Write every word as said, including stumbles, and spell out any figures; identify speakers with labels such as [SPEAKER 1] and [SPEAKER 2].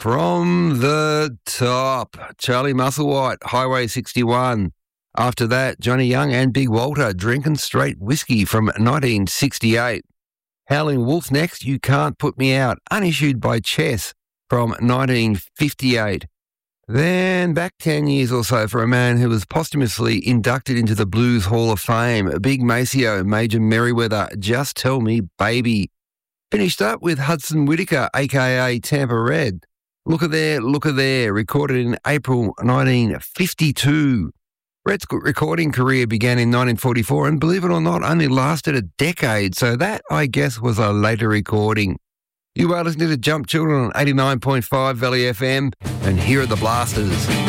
[SPEAKER 1] From the top, Charlie Musselwhite, Highway sixty-one. After that, Johnny Young and Big Walter, Drinking Straight Whiskey from nineteen sixty-eight. Howling Wolf next, You Can't Put Me Out, unissued by Chess from nineteen fifty-eight. Then back ten years or so for a man who was posthumously inducted into the Blues Hall of Fame, Big Maceo, Major Merriweather, Just Tell Me Baby. Finished up with Hudson Whittaker, a k a. Tampa Red. Looker There, Looker There, recorded in April nineteen fifty-two. Red's recording career began in nineteen forty-four and, believe it or not, only lasted a decade, so that, I guess, was a later recording. You are listening to Jump Children on eighty-nine point five Valley F M, and here are the Blasters.